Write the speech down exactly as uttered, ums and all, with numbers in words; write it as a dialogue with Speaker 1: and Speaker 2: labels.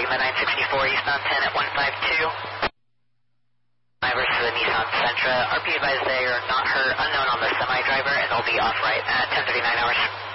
Speaker 1: Lima nine sixty-four, eastbound ten at one five two. Versus the Nissan Sentra. R P advised they are not hurt, unknown on the semi-driver, and they'll be off right at ten thirty-nine hours.